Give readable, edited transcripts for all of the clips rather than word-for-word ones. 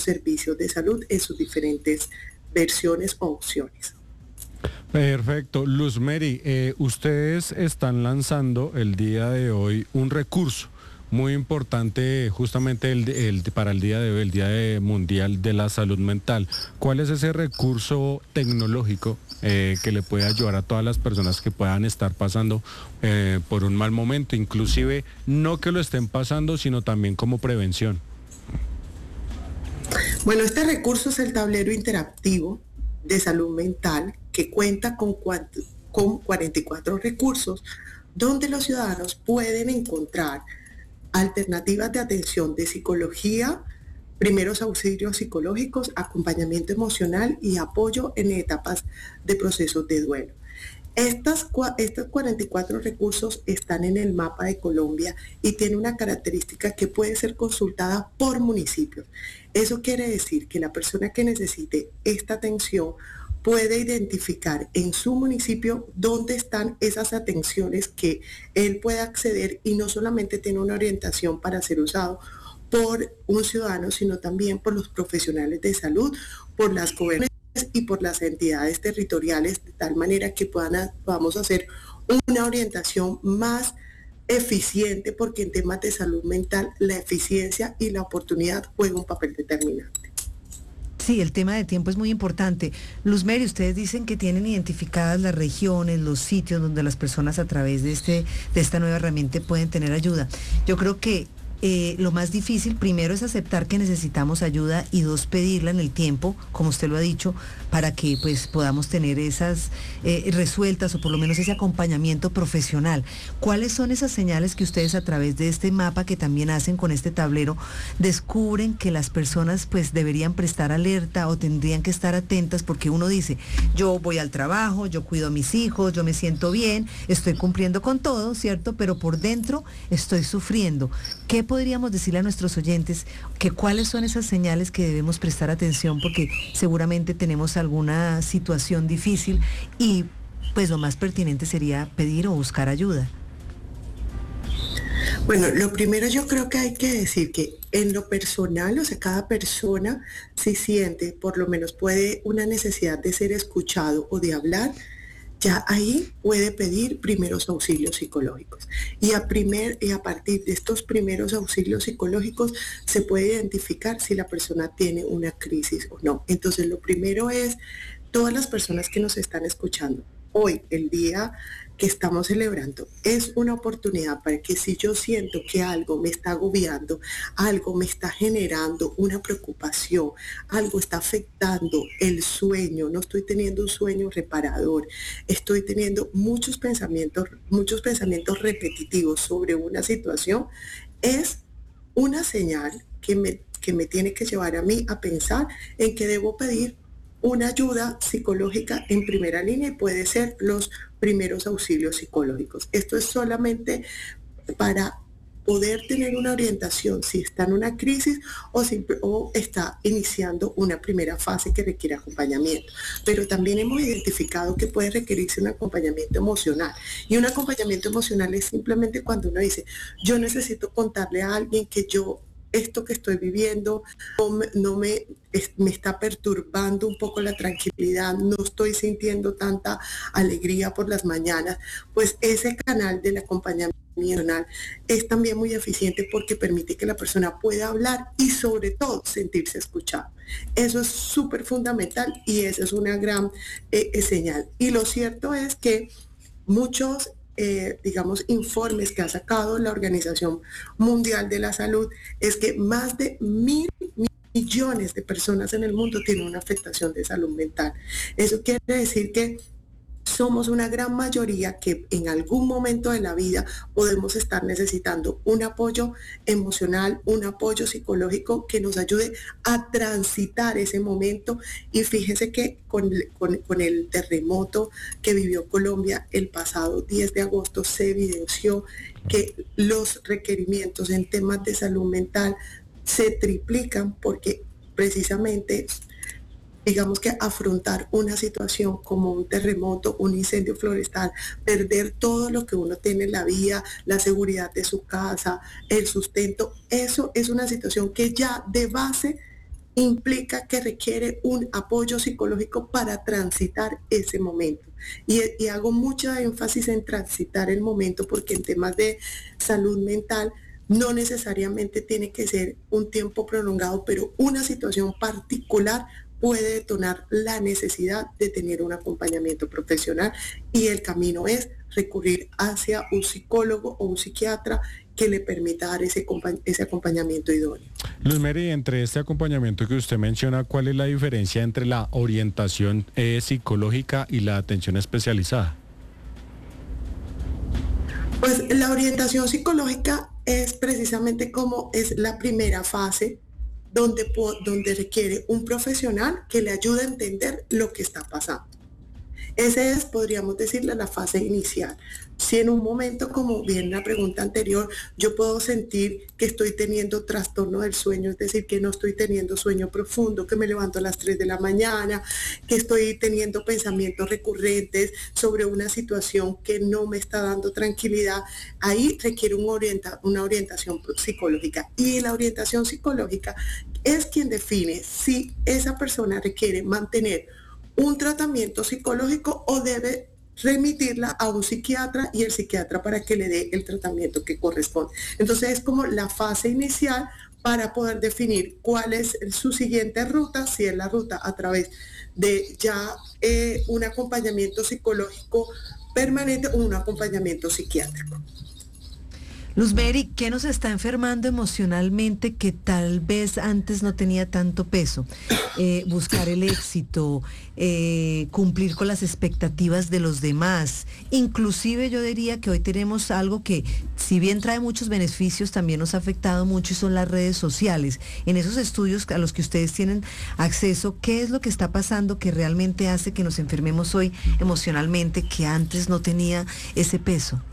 servicios de salud en sus diferentes versiones o opciones. Perfecto. Luz Mary, ustedes están lanzando el día de hoy un recurso muy importante justamente para el día de hoy, el Mundial de la Salud Mental. ¿Cuál es ese recurso tecnológico que le puede ayudar a todas las personas que puedan estar pasando por un mal momento, inclusive no que lo estén pasando, sino también como prevención? Bueno, este recurso es el tablero interactivo de salud mental que cuenta con 44 recursos donde los ciudadanos pueden encontrar alternativas de atención de psicología, primeros auxilios psicológicos, acompañamiento emocional y apoyo en etapas de procesos de duelo. Estos 44 recursos están en el mapa de Colombia y tiene una característica que puede ser consultada por municipios. Eso quiere decir que la persona que necesite esta atención puede identificar en su municipio dónde están esas atenciones que él puede acceder y no solamente tiene una orientación para ser usado por un ciudadano, sino también por los profesionales de salud, por las gobernaciones y por las entidades territoriales, de tal manera que podamos hacer una orientación más eficiente, porque en temas de salud mental la eficiencia y la oportunidad juegan un papel determinante. Sí, el tema de tiempo es muy importante. Luz Mary, ustedes dicen que tienen identificadas las regiones, los sitios donde las personas a través de esta nueva herramienta pueden tener ayuda. Yo creo que lo más difícil, primero, es aceptar que necesitamos ayuda y dos, pedirla en el tiempo, como usted lo ha dicho, para que pues podamos tener esas resueltas o por lo menos ese acompañamiento profesional. ¿Cuáles son esas señales que ustedes a través de este mapa que también hacen con este tablero descubren que las personas pues deberían prestar alerta o tendrían que estar atentas? Porque uno dice, yo voy al trabajo, yo cuido a mis hijos, yo me siento bien, estoy cumpliendo con todo, ¿cierto? Pero por dentro estoy sufriendo. ¿Qué podríamos decirle a nuestros oyentes que cuáles son esas señales que debemos prestar atención? Porque seguramente tenemos alguna situación difícil y pues lo más pertinente sería pedir o buscar ayuda. Bueno, lo primero yo creo que hay que decir que en lo personal, o sea, cada persona si siente, por lo menos puede una necesidad de ser escuchado o de hablar, ya ahí puede pedir primeros auxilios psicológicos. Y a partir de estos primeros auxilios psicológicos se puede identificar si la persona tiene una crisis o no. Entonces, lo primero es, todas las personas que nos están escuchando, hoy, el día que estamos celebrando, es una oportunidad para que si yo siento que algo me está agobiando, algo me está generando una preocupación, algo está afectando el sueño, no estoy teniendo un sueño reparador, estoy teniendo muchos pensamientos repetitivos sobre una situación, es una señal que me tiene que llevar a mí a pensar en que debo pedir una ayuda psicológica en primera línea y puede ser los primeros auxilios psicológicos. Esto es solamente para poder tener una orientación si está en una crisis o está iniciando una primera fase que requiere acompañamiento. Pero también hemos identificado que puede requerirse un acompañamiento emocional. Y un acompañamiento emocional es simplemente cuando uno dice, yo necesito contarle a alguien que esto que estoy viviendo me está perturbando un poco la tranquilidad, no estoy sintiendo tanta alegría por las mañanas, pues ese canal del acompañamiento es también muy eficiente porque permite que la persona pueda hablar y sobre todo sentirse escuchado. Eso es súper fundamental y esa es una gran señal. Y lo cierto es que muchos informes que ha sacado la Organización Mundial de la Salud es que más de 1.000 millones de personas en el mundo tienen una afectación de salud mental. Eso quiere decir que somos una gran mayoría que en algún momento de la vida podemos estar necesitando un apoyo emocional, un apoyo psicológico que nos ayude a transitar ese momento. Y fíjese que con el terremoto que vivió Colombia el pasado 10 de agosto se evidenció que los requerimientos en temas de salud mental se triplican porque precisamente digamos que afrontar una situación como un terremoto, un incendio forestal, perder todo lo que uno tiene en la vida, la seguridad de su casa, el sustento, eso es una situación que ya de base implica que requiere un apoyo psicológico para transitar ese momento. Y hago mucho énfasis en transitar el momento porque en temas de salud mental no necesariamente tiene que ser un tiempo prolongado, pero una situación particular puede detonar la necesidad de tener un acompañamiento profesional y el camino es recurrir hacia un psicólogo o un psiquiatra que le permita dar ese acompañamiento idóneo. Luz Mary, entre este acompañamiento que usted menciona, ¿cuál es la diferencia entre la orientación psicológica y la atención especializada? Pues la orientación psicológica es precisamente como es la primera fase donde requiere un profesional que le ayude a entender lo que está pasando. Esa es, podríamos decirle, la fase inicial. Si en un momento, como bien la pregunta anterior, yo puedo sentir que estoy teniendo trastorno del sueño, es decir, que no estoy teniendo sueño profundo, que me levanto a las 3 de la mañana, que estoy teniendo pensamientos recurrentes sobre una situación que no me está dando tranquilidad, ahí requiere una orientación psicológica. Y la orientación psicológica es quien define si esa persona requiere mantener un tratamiento psicológico o debe remitirla a un psiquiatra y el psiquiatra para que le dé el tratamiento que corresponde. Entonces es como la fase inicial para poder definir cuál es su siguiente ruta, si es la ruta a través de ya un acompañamiento psicológico permanente o un acompañamiento psiquiátrico. Luz Mary, ¿qué nos está enfermando emocionalmente que tal vez antes no tenía tanto peso? Buscar el éxito, cumplir con las expectativas de los demás. Inclusive yo diría que hoy tenemos algo que, si bien trae muchos beneficios, también nos ha afectado mucho y son las redes sociales. En esos estudios a los que ustedes tienen acceso, ¿qué es lo que está pasando que realmente hace que nos enfermemos hoy emocionalmente que antes no tenía ese peso?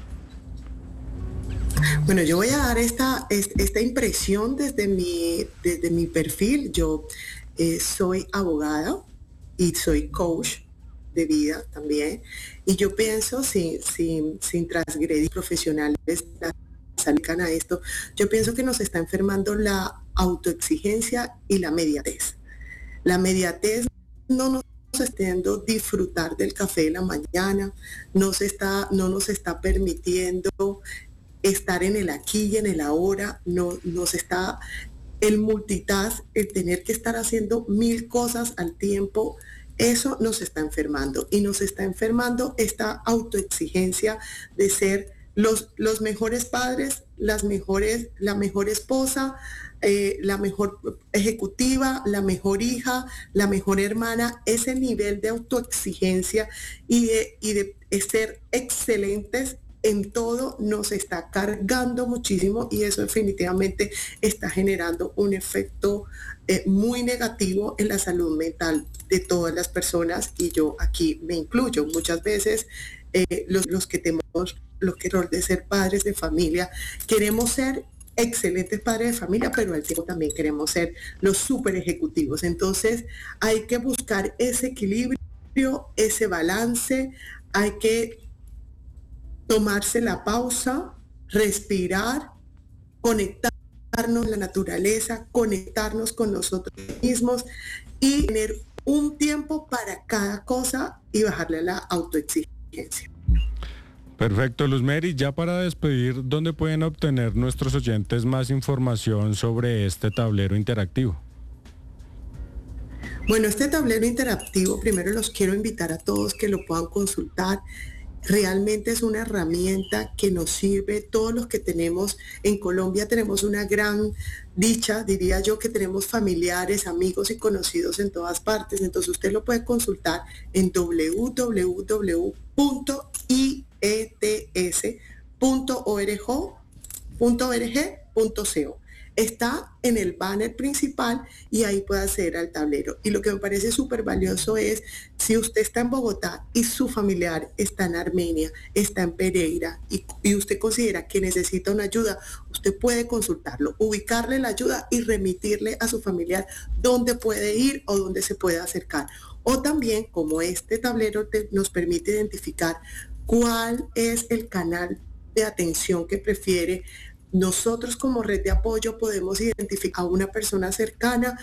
Bueno, yo voy a dar esta impresión desde mi perfil. Yo soy abogada y soy coach de vida también. Y yo pienso, sin transgredir profesionales salgan a esto, yo pienso que nos está enfermando la autoexigencia y la mediatez. La mediatez no nos está haciendo disfrutar del café de la mañana, no nos está permitiendo estar en el aquí y en el ahora, nos está el multitask, el tener que estar haciendo 1000 cosas al tiempo, eso nos está enfermando y nos está enfermando esta autoexigencia de ser los mejores padres, la mejor esposa, la mejor ejecutiva, la mejor hija, la mejor hermana, ese nivel de autoexigencia y de ser excelentes en todo nos está cargando muchísimo y eso definitivamente está generando un efecto muy negativo en la salud mental de todas las personas y yo aquí me incluyo. Muchas veces los que tenemos el rol de ser padres de familia queremos ser excelentes padres de familia, pero al tiempo también queremos ser los súper ejecutivos. Entonces hay que buscar ese equilibrio, ese balance, hay que tomarse la pausa, respirar, conectarnos con la naturaleza, conectarnos con nosotros mismos y tener un tiempo para cada cosa y bajarle a la autoexigencia. Perfecto, Luz Mary, ya para despedir, ¿dónde pueden obtener nuestros oyentes más información sobre este tablero interactivo? Bueno, este tablero interactivo, primero los quiero invitar a todos que lo puedan consultar. Realmente es una herramienta que nos sirve, todos los que tenemos en Colombia tenemos una gran dicha, diría yo, que tenemos familiares, amigos y conocidos en todas partes, entonces usted lo puede consultar en www.its.org.co. Está en el banner principal y ahí puede acceder al tablero. Y lo que me parece súper valioso es, si usted está en Bogotá y su familiar está en Armenia, está en Pereira y usted considera que necesita una ayuda, usted puede consultarlo, ubicarle la ayuda y remitirle a su familiar dónde puede ir o dónde se puede acercar. O también, como este tablero nos permite identificar cuál es el canal de atención que prefiere, nosotros como red de apoyo podemos identificar a una persona cercana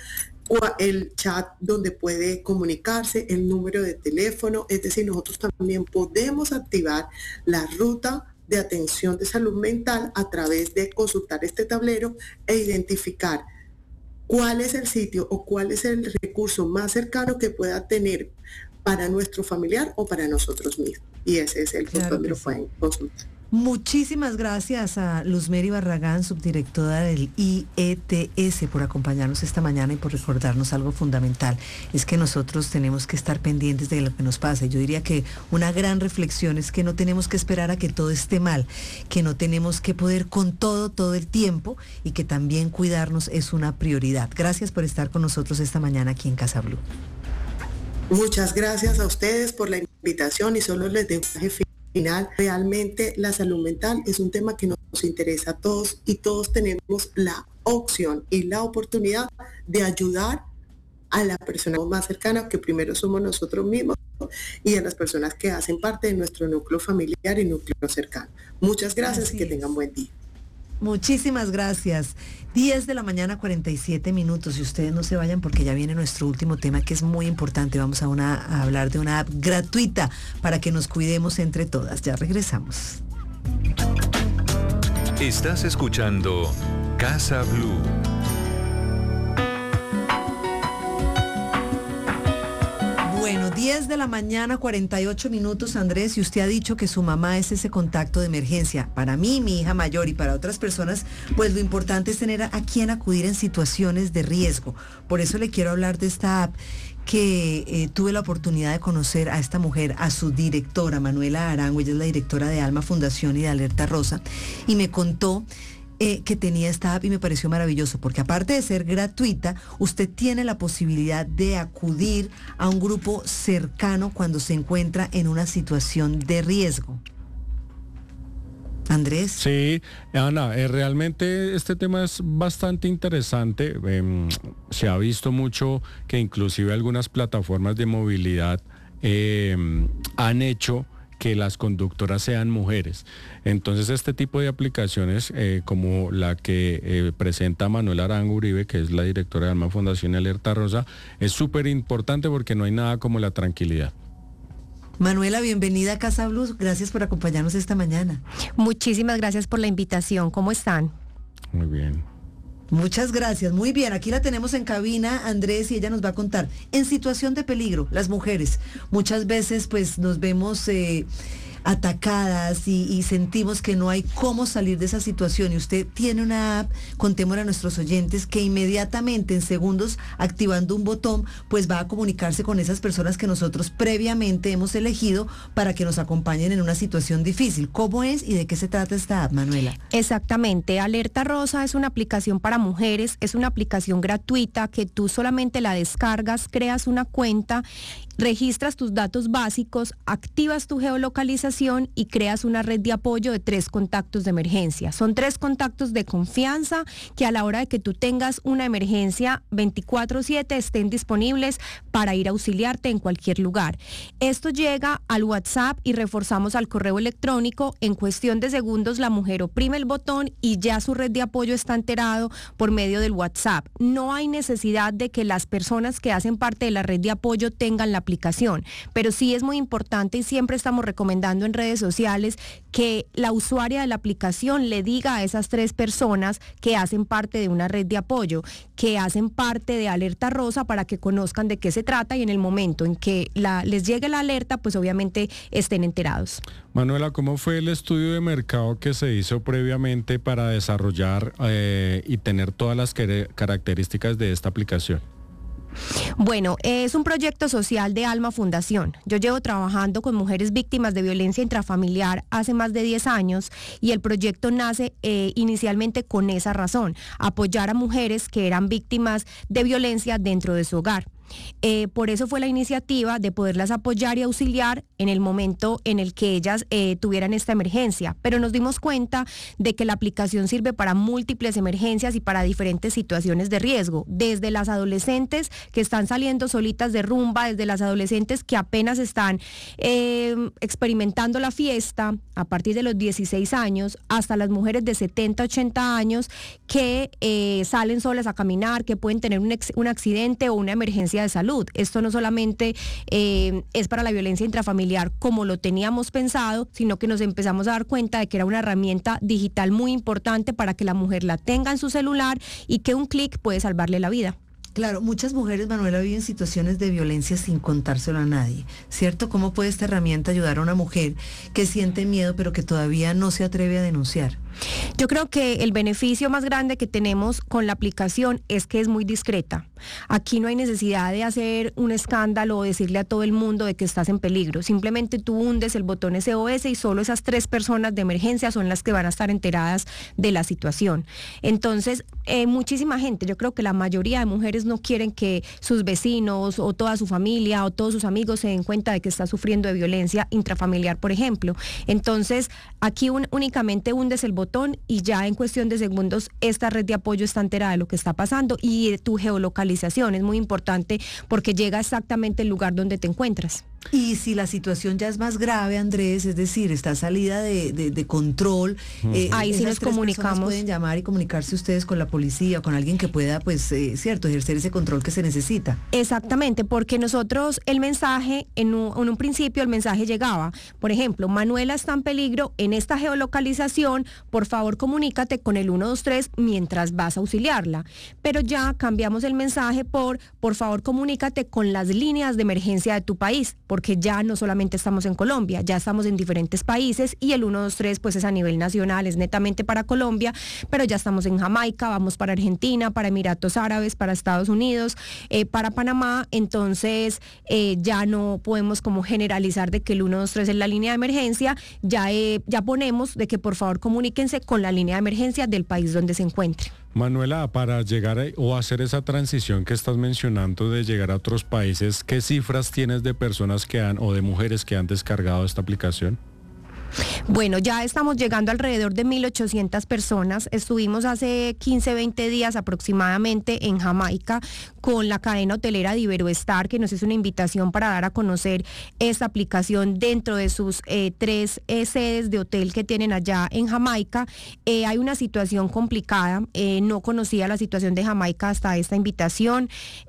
el chat donde puede comunicarse, el número de teléfono, es decir, nosotros también podemos activar la ruta de atención de salud mental a través de consultar este tablero e identificar cuál es el sitio o cuál es el recurso más cercano que pueda tener para nuestro familiar o para nosotros mismos. Y ese es el punto donde lo pueden consultar. Muchísimas gracias a Luzmeri Barragán, subdirectora del IETS, por acompañarnos esta mañana y por recordarnos algo fundamental. Es que nosotros tenemos que estar pendientes de lo que nos pasa. Yo diría que una gran reflexión es que no tenemos que esperar a que todo esté mal, que no tenemos que poder con todo el tiempo y que también cuidarnos es una prioridad. Gracias por estar con nosotros esta mañana aquí en Casa Blue. Muchas gracias a ustedes por la invitación y solo les dejo un mensaje final. Realmente la salud mental es un tema que nos interesa a todos y todos tenemos la opción y la oportunidad de ayudar a la persona más cercana, que primero somos nosotros mismos, y a las personas que hacen parte de nuestro núcleo familiar y núcleo cercano. Muchas gracias y que tengan buen día. Muchísimas gracias. 10 de la mañana, 47 minutos. Y ustedes no se vayan porque ya viene nuestro último tema, que es muy importante. Vamos a hablar de una app gratuita para que nos cuidemos entre todas. Ya regresamos. Estás escuchando Casa Blue. Bueno, 10 de la mañana, 48 minutos, Andrés, y usted ha dicho que su mamá es ese contacto de emergencia. Para mí, mi hija mayor y para otras personas, pues lo importante es tener a quien acudir en situaciones de riesgo. Por eso le quiero hablar de esta app que tuve la oportunidad de conocer a esta mujer, a su directora, Manuela Arango. Ella es la directora de Alma Fundación y de Alerta Rosa, y me contó que tenía esta app y me pareció maravilloso, porque aparte de ser gratuita, usted tiene la posibilidad de acudir a un grupo cercano cuando se encuentra en una situación de riesgo. Andrés. Sí, Ana, realmente este tema es bastante interesante. Se ha visto mucho que inclusive algunas plataformas de movilidad han hecho que las conductoras sean mujeres. Entonces este tipo de aplicaciones como la que presenta Manuela Arango Uribe, que es la directora de Alma Fundación y Alerta Rosa, es súper importante porque no hay nada como la tranquilidad. Manuela, bienvenida a Casa Blue. Gracias por acompañarnos esta mañana. Muchísimas gracias por la invitación. ¿Cómo están? Muy bien. Muchas gracias, muy bien, aquí la tenemos en cabina, Andrés, y ella nos va a contar. En situación de peligro, las mujeres, muchas veces pues nos vemos atacadas y sentimos que no hay cómo salir de esa situación, y usted tiene una app, contémosle a nuestros oyentes, que inmediatamente en segundos, activando un botón, pues va a comunicarse con esas personas que nosotros previamente hemos elegido para que nos acompañen en una situación difícil. ¿Cómo es y de qué se trata esta app, Manuela? Exactamente, Alerta Rosa es una aplicación para mujeres, es una aplicación gratuita que tú solamente la descargas, creas una cuenta, registras tus datos básicos, activas tu geolocalización y creas una red de apoyo de 3 contactos de emergencia. Son 3 contactos de confianza que a la hora de que tú tengas una emergencia 24/7 estén disponibles para ir a auxiliarte en cualquier lugar. Esto llega al WhatsApp y reforzamos al correo electrónico. En cuestión de segundos la mujer oprime el botón y ya su red de apoyo está enterado por medio del WhatsApp. No hay necesidad de que las personas que hacen parte de la red de apoyo tengan la aplicación, pero sí es muy importante y siempre estamos recomendando en redes sociales que la usuaria de la aplicación le diga a esas 3 personas que hacen parte de una red de apoyo, que hacen parte de Alerta Rosa, para que conozcan de qué se trata y en el momento en que les llegue la alerta, pues obviamente estén enterados. Manuela, ¿cómo fue el estudio de mercado que se hizo previamente para desarrollar y tener todas las características de esta aplicación? Bueno, es un proyecto social de Alma Fundación. Yo llevo trabajando con mujeres víctimas de violencia intrafamiliar hace más de 10 años y el proyecto nace inicialmente con esa razón, apoyar a mujeres que eran víctimas de violencia dentro de su hogar. Por eso fue la iniciativa de poderlas apoyar y auxiliar en el momento en el que ellas tuvieran esta emergencia. Pero nos dimos cuenta de que la aplicación sirve para múltiples emergencias y para diferentes situaciones de riesgo, desde las adolescentes que están saliendo solitas de rumba, desde las adolescentes que apenas están experimentando la fiesta a partir de los 16 años, hasta las mujeres de 70, 80 años que salen solas a caminar, que pueden tener un accidente o una emergencia de salud. Esto no solamente es para la violencia intrafamiliar como lo teníamos pensado, sino que nos empezamos a dar cuenta de que era una herramienta digital muy importante para que la mujer la tenga en su celular y que un clic puede salvarle la vida. Claro, muchas mujeres, Manuela, viven situaciones de violencia sin contárselo a nadie, ¿cierto? ¿Cómo puede esta herramienta ayudar a una mujer que siente miedo pero que todavía no se atreve a denunciar? Yo creo que el beneficio más grande que tenemos con la aplicación es que es muy discreta. Aquí no hay necesidad de hacer un escándalo o decirle a todo el mundo de que estás en peligro. Simplemente tú hundes el botón SOS y solo esas 3 personas de emergencia son las que van a estar enteradas de la situación. Entonces, muchísima gente, yo creo que la mayoría de mujeres no quieren que sus vecinos o toda su familia o todos sus amigos se den cuenta de que está sufriendo de violencia intrafamiliar, por ejemplo. Entonces, aquí únicamente hundes el botón y ya en cuestión de segundos esta red de apoyo está enterada de lo que está pasando y tu geolocalización es muy importante porque llega exactamente al lugar donde te encuentras. Y si la situación ya es más grave, Andrés, es decir, está salida de control, ahí sí nos comunicamos. Pueden llamar y comunicarse ustedes con la policía o con alguien que pueda, pues, cierto, ejercer ese control que se necesita. Exactamente, porque nosotros el mensaje, en un principio el mensaje llegaba, por ejemplo, Manuela está en peligro en esta geolocalización, por favor comunícate con el 123 mientras vas a auxiliarla. Pero ya cambiamos el mensaje por favor comunícate con las líneas de emergencia de tu país, porque ya no solamente estamos en Colombia, ya estamos en diferentes países y el 123 pues es a nivel nacional, es netamente para Colombia, pero ya estamos en Jamaica, vamos para Argentina, para Emiratos Árabes, para Estados Unidos, para Panamá. Entonces ya no podemos como generalizar de que el 123 es la línea de emergencia, ya ponemos de que por favor comuníquense con la línea de emergencia del país donde se encuentre. Manuela, para llegar o hacer esa transición que estás mencionando de llegar a otros países, ¿qué cifras tienes de personas que han o de mujeres que han descargado esta aplicación? Bueno, ya estamos llegando alrededor de 1.800 personas. Estuvimos hace 15, 20 días aproximadamente en Jamaica con la cadena hotelera de Iberoestar, que nos hizo una invitación para dar a conocer esta aplicación dentro de sus 3 sedes de hotel que tienen allá en Jamaica. Hay una situación complicada, no conocía la situación de Jamaica hasta esta invitación.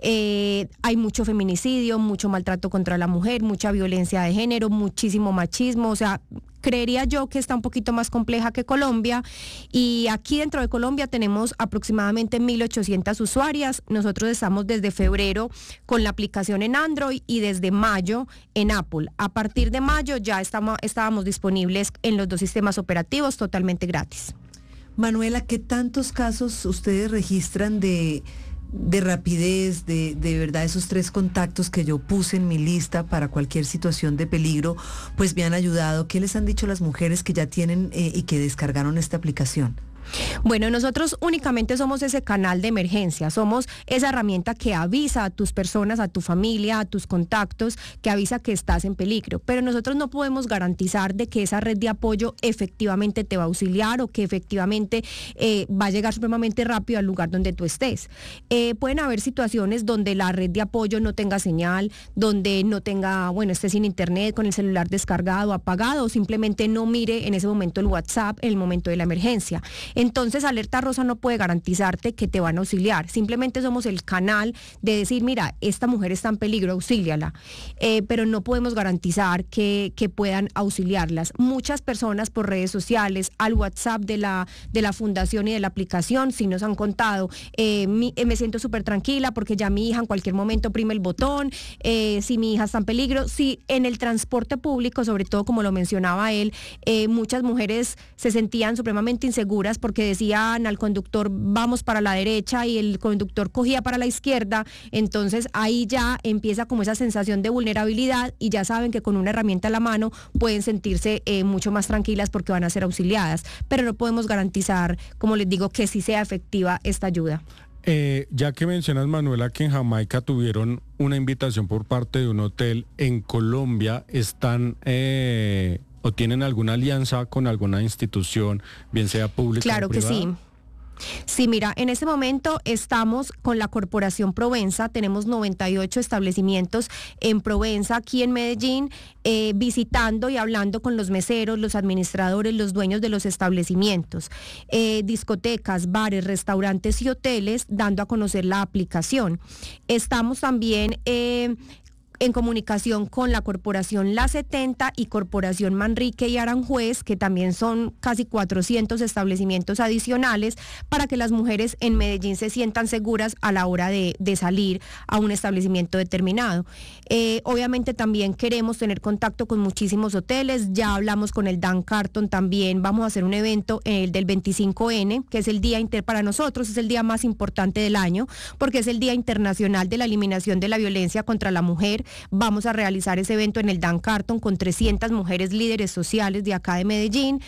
Hay mucho feminicidio, mucho maltrato contra la mujer, mucha violencia de género, muchísimo machismo, o sea, creería yo que está un poquito más compleja que Colombia, y aquí dentro de Colombia tenemos aproximadamente 1.800 usuarias. Nosotros estamos desde febrero con la aplicación en Android y desde mayo en Apple. A partir de mayo ya estábamos disponibles en los 2 sistemas operativos totalmente gratis. Manuela, ¿qué tantos casos ustedes registran de rapidez, de verdad esos 3 contactos que yo puse en mi lista para cualquier situación de peligro, pues me han ayudado? ¿Qué les han dicho las mujeres que ya tienen y que descargaron esta aplicación? Bueno, nosotros únicamente somos ese canal de emergencia, somos esa herramienta que avisa a tus personas, a tu familia, a tus contactos, que avisa que estás en peligro, pero nosotros no podemos garantizar de que esa red de apoyo efectivamente te va a auxiliar o que efectivamente va a llegar supremamente rápido al lugar donde tú estés. Pueden haber situaciones donde la red de apoyo no tenga señal, donde no tenga, esté sin internet, con el celular descargado, apagado, o simplemente no mire en ese momento el WhatsApp en el momento de la emergencia. Entonces, Alerta Rosa no puede garantizarte que te van a auxiliar. Simplemente somos el canal de decir, mira, esta mujer está en peligro, auxíliala. Pero no podemos garantizar que puedan auxiliarlas. Muchas personas por redes sociales, al WhatsApp de la fundación y de la aplicación, sí nos han contado, me siento súper tranquila porque ya mi hija en cualquier momento oprime el botón, si mi hija está en peligro. Si en el transporte público, sobre todo como lo mencionaba él, muchas mujeres se sentían supremamente inseguras porque decían al conductor vamos para la derecha y el conductor cogía para la izquierda. Entonces ahí ya empieza como esa sensación de vulnerabilidad y ya saben que con una herramienta a la mano pueden sentirse mucho más tranquilas porque van a ser auxiliadas, pero no podemos garantizar, como les digo, que sí sea efectiva esta ayuda. Ya que mencionas, Manuela, que en Jamaica tuvieron una invitación por parte de un hotel, en Colombia están o tienen alguna alianza con alguna institución, bien sea pública Claro o que privada. sí. Sí, mira, en este momento estamos con la Corporación Provenza, tenemos 98 establecimientos en Provenza, aquí en Medellín, visitando y hablando con los meseros, los administradores, los dueños de los establecimientos, discotecas, bares, restaurantes y hoteles, dando a conocer la aplicación. Estamos también en comunicación con la Corporación La 70 y Corporación Manrique y Aranjuez, que también son casi 400 establecimientos adicionales, para que las mujeres en Medellín se sientan seguras a la hora de salir a un establecimiento determinado. Obviamente también queremos tener contacto con muchísimos hoteles, ya hablamos con el Dan Carton también, vamos a hacer un evento, el del 25N, que es el día para nosotros, es el día más importante del año, porque es el Día Internacional de la Eliminación de la Violencia contra la Mujer. Vamos a realizar ese evento en el Dan Carton con 300 mujeres líderes sociales de acá de Medellín,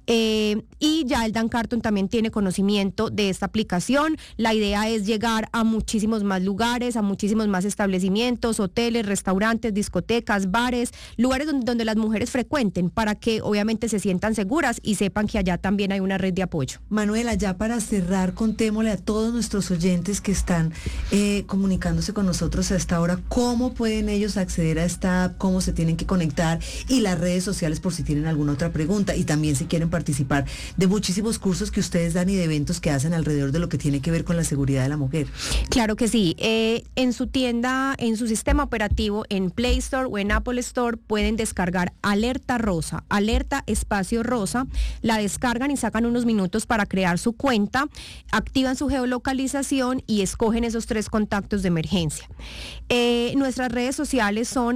y ya el Dan Carton también tiene conocimiento de esta aplicación. La idea es llegar a muchísimos más lugares, a muchísimos más establecimientos, hoteles, restaurantes, discotecas, bares, lugares donde las mujeres frecuenten, para que obviamente se sientan seguras y sepan que allá también hay una red de apoyo. Manuela, ya para cerrar, contémosle a todos nuestros oyentes que están comunicándose con nosotros a esta hora, cómo pueden ellos acceder a esta app, cómo se tienen que conectar, y las redes sociales por si tienen alguna otra pregunta, y también si quieren participar de muchísimos cursos que ustedes dan y de eventos que hacen alrededor de lo que tiene que ver con la seguridad de la mujer. Claro que sí. En su tienda, en su sistema operativo, en Play Store o en Apple Store, pueden descargar Alerta Rosa, Alerta Espacio Rosa, la descargan y sacan unos minutos para crear su cuenta, activan su geolocalización y escogen esos 3 contactos de emergencia. Nuestras redes sociales son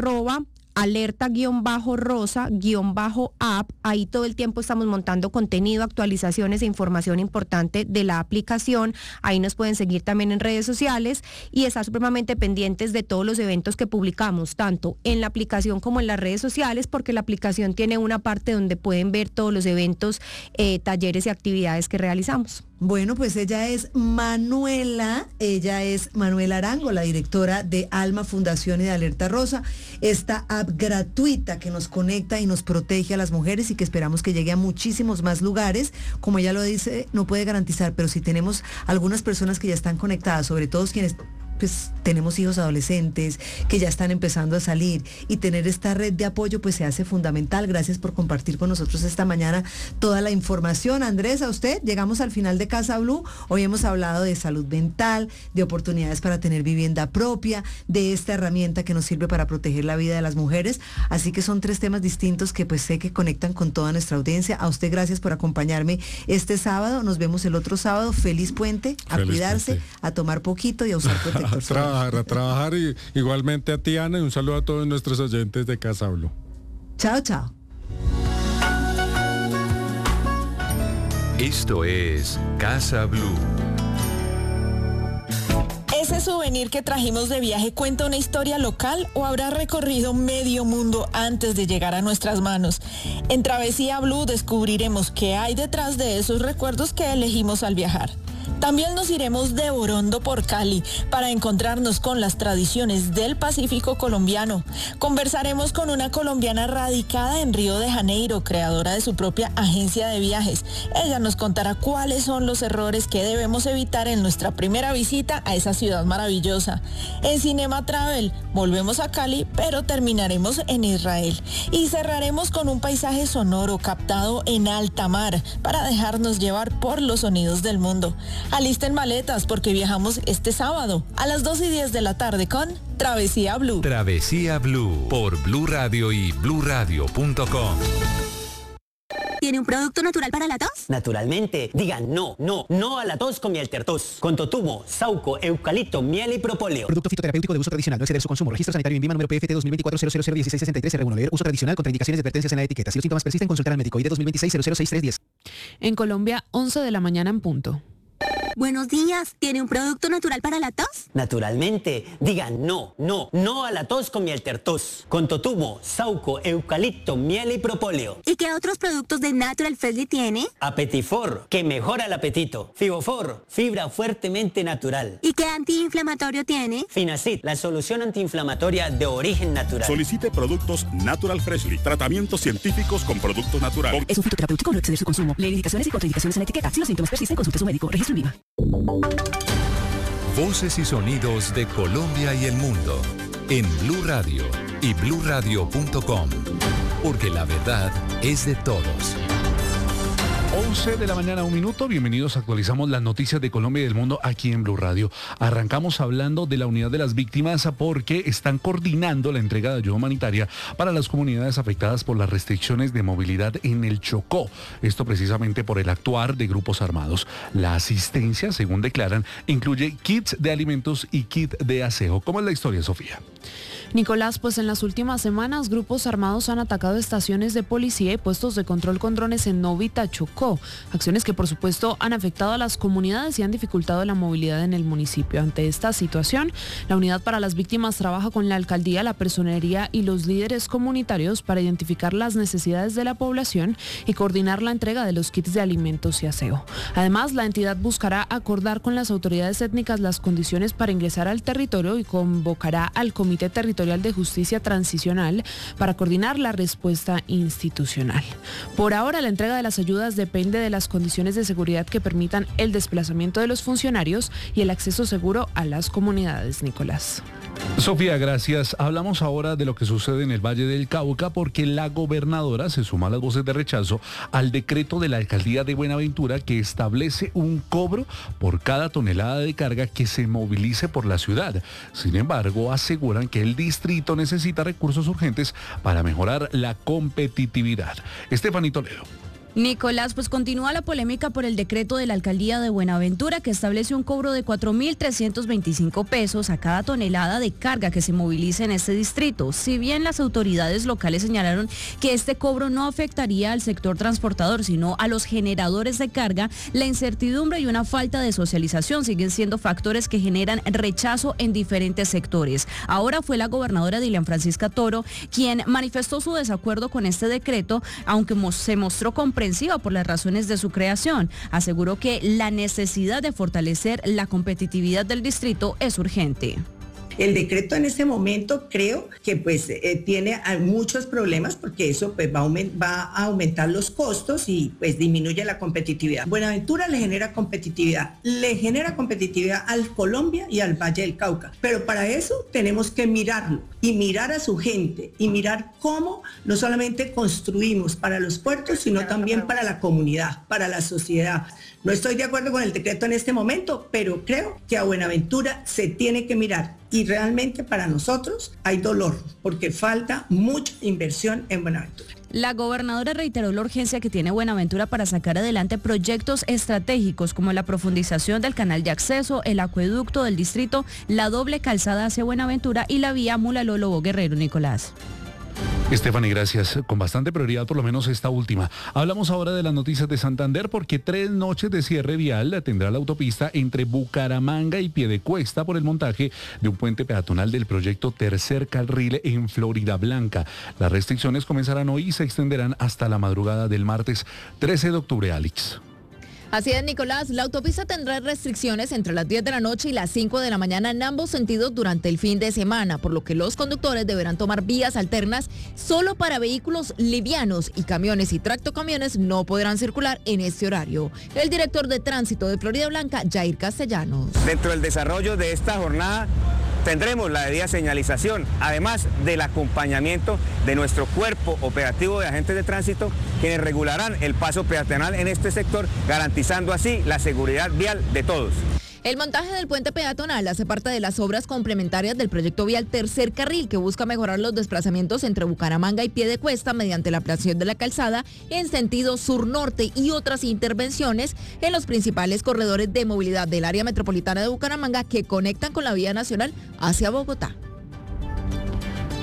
@alerta_rosa_app. Ahí todo el tiempo estamos montando contenido, actualizaciones e información importante de la aplicación. Ahí nos pueden seguir también en redes sociales y estar supremamente pendientes de todos los eventos que publicamos, tanto en la aplicación como en las redes sociales, porque la aplicación tiene una parte donde pueden ver todos los eventos, talleres y actividades que realizamos. Bueno, pues ella es Manuela Arango, la directora de Alma Fundación y de Alerta Rosa, esta app gratuita que nos conecta y nos protege a las mujeres y que esperamos que llegue a muchísimos más lugares. Como ella lo dice, no puede garantizar, pero si tenemos algunas personas que ya están conectadas, sobre todo quienes pues tenemos hijos adolescentes que ya están empezando a salir, y tener esta red de apoyo pues se hace fundamental. Gracias por compartir con nosotros esta mañana toda la información. Andrés, a usted, llegamos al final de Casa Blue. Hoy hemos hablado de salud mental, de oportunidades para tener vivienda propia, de esta herramienta que nos sirve para proteger la vida de las mujeres, así que son 3 temas distintos que pues sé que conectan con toda nuestra audiencia. A usted gracias por acompañarme este sábado, nos vemos el otro sábado. Feliz puente, a Feliz cuidarse, puente. a tomar poquito y a usar protector. A trabajar y igualmente a ti, Ana, y un saludo a todos nuestros oyentes de Casa Blue. Chao, chao. Esto es Casa Blue. ¿Ese souvenir que trajimos de viaje cuenta una historia local o habrá recorrido medio mundo antes de llegar a nuestras manos? En Travesía Blue descubriremos qué hay detrás de esos recuerdos que elegimos al viajar. También nos iremos de Orondo por Cali para encontrarnos con las tradiciones del Pacífico colombiano. Conversaremos con una colombiana radicada en Río de Janeiro, creadora de su propia agencia de viajes. Ella nos contará cuáles son los errores que debemos evitar en nuestra primera visita a esa ciudad maravillosa. En Cinema Travel volvemos a Cali, pero terminaremos en Israel. Y cerraremos con un paisaje sonoro captado en alta mar para dejarnos llevar por los sonidos del mundo. Alisten maletas porque viajamos este sábado a las 2:10 de la tarde con Travesía Blue. Travesía Blue por Blue Radio y bluradio.com. ¿Tiene un producto natural para la tos? Naturalmente. Digan no a la tos con miel tertos. Con totumo, sauco, eucalipto, miel y propóleo. Producto fitoterapéutico de uso tradicional. No exceder su consumo. Registro sanitario INVIMA número PFT 2024-001663-R1. Leer uso tradicional. Contraindicaciones y advertencias en la etiqueta. Si los síntomas persisten, consultar al médico. ID 2026-006310. En Colombia, 11 de la mañana en punto. Buenos días. ¿Tiene un producto natural para la tos? Naturalmente. Diga no a la tos con miel tertos. Con totumo, sauco, eucalipto, miel y propóleo. ¿Y qué otros productos de Natural Freshly tiene? Apetifor, que mejora el apetito. Fibofor, fibra fuertemente natural. ¿Y qué antiinflamatorio tiene? Finacid, la solución antiinflamatoria de origen natural. Solicite productos Natural Freshly. Tratamientos científicos con productos naturales. Es un fitoterapéutico, no exceder su consumo. Lee indicaciones y contraindicaciones en la etiqueta. Si los síntomas persisten, consulte a su médico. Registro INVIMA. Voces y sonidos de Colombia y el mundo en Blue Radio y bluradio.com, porque la verdad es de todos. 11 de la mañana, 1 minuto. Bienvenidos, actualizamos las noticias de Colombia y del mundo aquí en Blue Radio. Arrancamos hablando de la unidad de las víctimas porque están coordinando la entrega de ayuda humanitaria para las comunidades afectadas por las restricciones de movilidad en el Chocó. Esto precisamente por el actuar de grupos armados. La asistencia, según declaran, incluye kits de alimentos y kit de aseo. ¿Cómo es la historia, Sofía? Nicolás, pues en las últimas semanas grupos armados han atacado estaciones de policía y puestos de control con drones en Novita, Chocó. Acciones que por supuesto han afectado a las comunidades y han dificultado la movilidad en el municipio. Ante esta situación, la Unidad para las Víctimas trabaja con la alcaldía, la personería y los líderes comunitarios para identificar las necesidades de la población y coordinar la entrega de los kits de alimentos y aseo. Además, la entidad buscará acordar con las autoridades étnicas las condiciones para ingresar al territorio y convocará al Comité Territorial de Justicia Transicional para coordinar la respuesta institucional. Por ahora, la entrega de las ayudas depende de las condiciones de seguridad que permitan el desplazamiento de los funcionarios y el acceso seguro a las comunidades, Nicolás. Sofía, gracias. Hablamos ahora de lo que sucede en el Valle del Cauca porque la gobernadora se suma a las voces de rechazo al decreto de la alcaldía de Buenaventura que establece un cobro por cada tonelada de carga que se movilice por la ciudad. Sin embargo, aseguran que el distrito necesita recursos urgentes para mejorar la competitividad. Estefanía Toledo. Nicolás, pues continúa la polémica por el decreto de la alcaldía de Buenaventura que establece un cobro de 4.325 pesos a cada tonelada de carga que se movilice en este distrito. Si bien las autoridades locales señalaron que este cobro no afectaría al sector transportador, sino a los generadores de carga, la incertidumbre y una falta de socialización siguen siendo factores que generan rechazo en diferentes sectores. Ahora fue la gobernadora Dilian Francisca Toro quien manifestó su desacuerdo con este decreto, aunque se mostró comprensiva por las razones de su creación. Aseguró que la necesidad de fortalecer la competitividad del distrito es urgente. El decreto en este momento creo que tiene muchos problemas porque eso va a aumentar los costos y disminuye la competitividad. Buenaventura le genera competitividad al Colombia y al Valle del Cauca, pero para eso tenemos que mirarlo y mirar a su gente y mirar cómo no solamente construimos para los puertos, sino también para la comunidad, para la sociedad. No estoy de acuerdo con el decreto en este momento, pero creo que a Buenaventura se tiene que mirar. Y realmente para nosotros hay dolor, porque falta mucha inversión en Buenaventura. La gobernadora reiteró la urgencia que tiene Buenaventura para sacar adelante proyectos estratégicos como la profundización del canal de acceso, el acueducto del distrito, la doble calzada hacia Buenaventura y la vía Mulaló-Lobo Guerrero, Nicolás. Estefanía, gracias. Con bastante prioridad, por lo menos esta última. Hablamos ahora de las noticias de Santander porque 3 noches de cierre vial tendrá la autopista entre Bucaramanga y Piedecuesta por el montaje de un puente peatonal del proyecto Tercer Carril en Florida Blanca. Las restricciones comenzarán hoy y se extenderán hasta la madrugada del martes 13 de octubre, Alex. Así es, Nicolás. La autopista tendrá restricciones entre las 10 de la noche y las 5 de la mañana en ambos sentidos durante el fin de semana, por lo que los conductores deberán tomar vías alternas solo para vehículos livianos y camiones y tractocamiones no podrán circular en este horario. El director de tránsito de Florida Blanca, Jair Castellanos. Dentro del desarrollo de esta jornada tendremos la debida señalización, además del acompañamiento de nuestro cuerpo operativo de agentes de tránsito, quienes regularán el paso peatonal en este sector, garantizando así la seguridad vial de todos. El montaje del puente peatonal hace parte de las obras complementarias del proyecto vial Tercer Carril, que busca mejorar los desplazamientos entre Bucaramanga y Piedecuesta mediante la ampliación de la calzada en sentido sur-norte y otras intervenciones en los principales corredores de movilidad del área metropolitana de Bucaramanga que conectan con la vía nacional hacia Bogotá.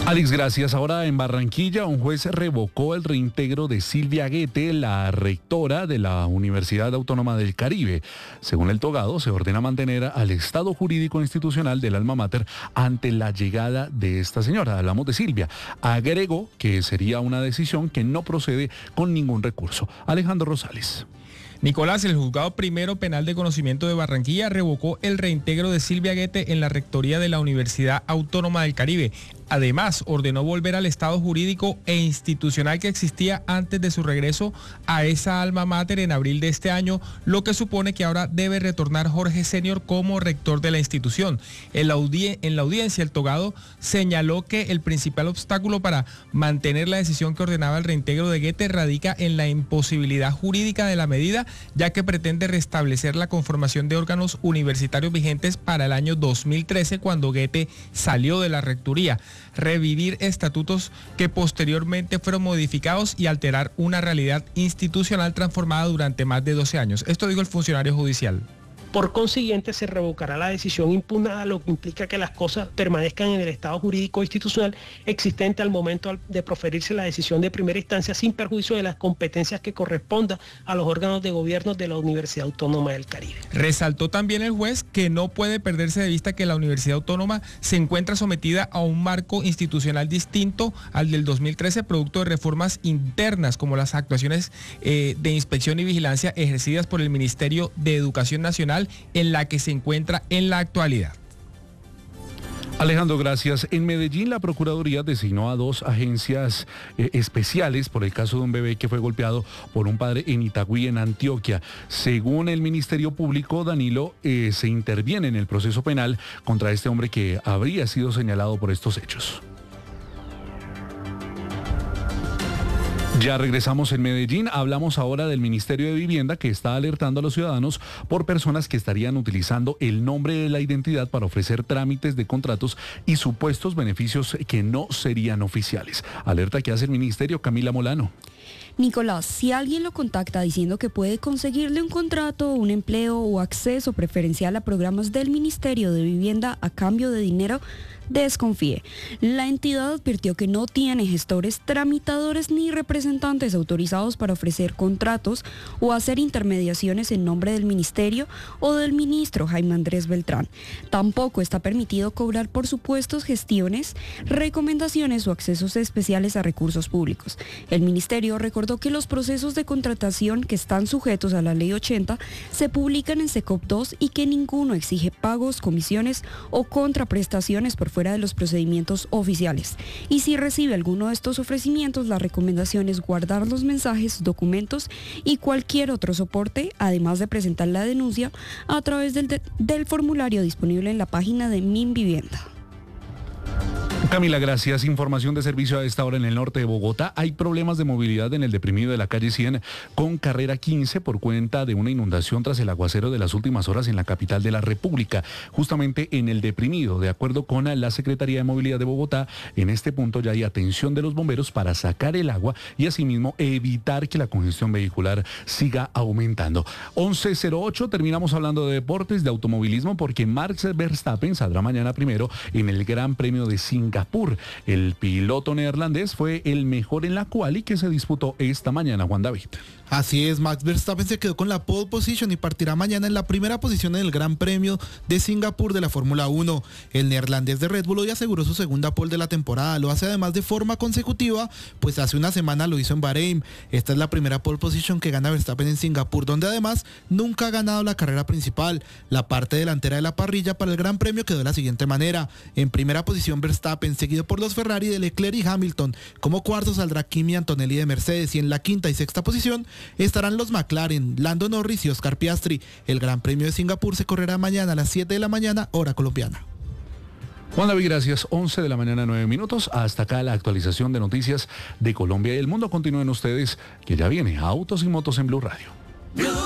Alex, gracias. Ahora en Barranquilla, un juez revocó el reintegro de Silvia Guete, la rectora de la Universidad Autónoma del Caribe. Según el togado, se ordena mantener al estado jurídico institucional del alma mater ante la llegada de esta señora. Hablamos de Silvia. Agregó que sería una decisión que no procede con ningún recurso. Alejandro Rosales. Nicolás, el Juzgado Primero Penal de Conocimiento de Barranquilla revocó el reintegro de Silvia Guete en la rectoría de la Universidad Autónoma del Caribe. Además, ordenó volver al estado jurídico e institucional que existía antes de su regreso a esa alma mater en abril de este año, lo que supone que ahora debe retornar Jorge Senior como rector de la institución. En la audiencia, el togado señaló que el principal obstáculo para mantener la decisión que ordenaba el reintegro de Guete radica en la imposibilidad jurídica de la medida, ya que pretende restablecer la conformación de órganos universitarios vigentes para el año 2013, cuando Guete salió de la rectoría, revivir estatutos que posteriormente fueron modificados y alterar una realidad institucional transformada durante más de 12 años. Esto dijo el funcionario judicial. Por consiguiente, se revocará la decisión impugnada, lo que implica que las cosas permanezcan en el estado jurídico institucional existente al momento de proferirse la decisión de primera instancia, sin perjuicio de las competencias que correspondan a los órganos de gobierno de la Universidad Autónoma del Caribe. Resaltó también el juez que no puede perderse de vista que la Universidad Autónoma se encuentra sometida a un marco institucional distinto al del 2013, producto de reformas internas como las actuaciones de inspección y vigilancia ejercidas por el Ministerio de Educación Nacional, en la que se encuentra en la actualidad. Alejandro, gracias. En Medellín, la Procuraduría designó a 2 agencias especiales por el caso de un bebé que fue golpeado por un padre en Itagüí, en Antioquia. Según el Ministerio Público, Danilo, se interviene en el proceso penal contra este hombre que habría sido señalado por estos hechos. Ya regresamos en Medellín, hablamos ahora del Ministerio de Vivienda, que está alertando a los ciudadanos por personas que estarían utilizando el nombre de la identidad para ofrecer trámites de contratos y supuestos beneficios que no serían oficiales. Alerta que hace el Ministerio. Camila Molano. Nicolás, si alguien lo contacta diciendo que puede conseguirle un contrato, un empleo o acceso preferencial a programas del Ministerio de Vivienda a cambio de dinero, desconfíe. La entidad advirtió que no tiene gestores, tramitadores ni representantes autorizados para ofrecer contratos o hacer intermediaciones en nombre del ministerio o del ministro Jaime Andrés Beltrán. Tampoco está permitido cobrar por supuestos gestiones, recomendaciones o accesos especiales a recursos públicos. El ministerio recordó que los procesos de contratación que están sujetos a la Ley 80 se publican en SECOP 2 y que ninguno exige pagos, comisiones o contraprestaciones por fuera de los procedimientos oficiales. Y si recibe alguno de estos ofrecimientos, la recomendación es guardar los mensajes, documentos y cualquier otro soporte, además de presentar la denuncia a través del formulario disponible en la página de Minvivienda. Camila, gracias. Información de servicio a esta hora en el norte de Bogotá. Hay problemas de movilidad en el deprimido de la calle 100 con carrera 15 por cuenta de una inundación tras el aguacero de las últimas horas en la capital de la República. Justamente en el deprimido, de acuerdo con la Secretaría de Movilidad de Bogotá, en este punto ya hay atención de los bomberos para sacar el agua y asimismo evitar que la congestión vehicular siga aumentando. 11:08, terminamos hablando de deportes, de automovilismo, porque Max Verstappen saldrá mañana primero en el Gran Premio de Singapur. El piloto neerlandés fue el mejor en la quali que se disputó esta mañana, Juan David. Así es, Max Verstappen se quedó con la pole position y partirá mañana en la primera posición en el Gran Premio de Singapur de la Fórmula 1. El neerlandés de Red Bull hoy aseguró su segunda pole de la temporada. Lo hace además de forma consecutiva, pues hace una semana lo hizo en Bahrein. Esta es la primera pole position que gana Verstappen en Singapur, donde además nunca ha ganado la carrera principal. La parte delantera de la parrilla para el Gran Premio quedó de la siguiente manera. En primera posición Verstappen, seguido por los Ferrari de Leclerc y Hamilton. Como cuarto saldrá Kimi Antonelli de Mercedes y en la quinta y sexta posición estarán los McLaren, Lando Norris y Oscar Piastri. El Gran Premio de Singapur se correrá mañana a las 7 de la mañana, hora colombiana. Juan David, gracias. 11 de la mañana, 9 minutos. Hasta acá la actualización de noticias de Colombia y el mundo. Continúen ustedes, que ya viene Autos y Motos en Blue Radio.